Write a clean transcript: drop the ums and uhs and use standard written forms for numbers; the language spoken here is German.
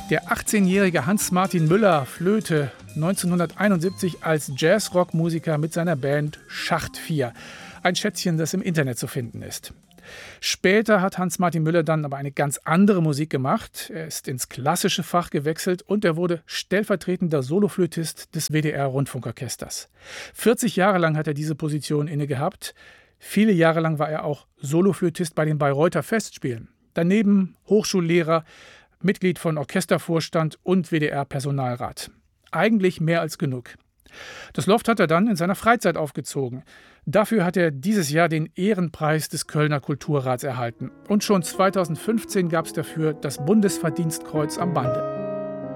Der 18-jährige Hans-Martin Müller flöte 1971 als Jazz-Rock-Musiker mit seiner Band Schacht 4. Ein Schätzchen, das im Internet zu finden ist. Später hat Hans-Martin Müller dann aber eine ganz andere Musik gemacht. Er ist ins klassische Fach gewechselt und er wurde stellvertretender Soloflötist des WDR-Rundfunkorchesters. 40 Jahre lang hat er diese Position inne gehabt. Viele Jahre lang war er auch Soloflötist bei den Bayreuther Festspielen. Daneben Hochschullehrer, Mitglied von Orchestervorstand und WDR-Personalrat. Eigentlich mehr als genug. Das Loft hat er dann in seiner Freizeit aufgezogen. Dafür hat er dieses Jahr den Ehrenpreis des Kölner Kulturrats erhalten. Und schon 2015 gab es dafür das Bundesverdienstkreuz am Bande.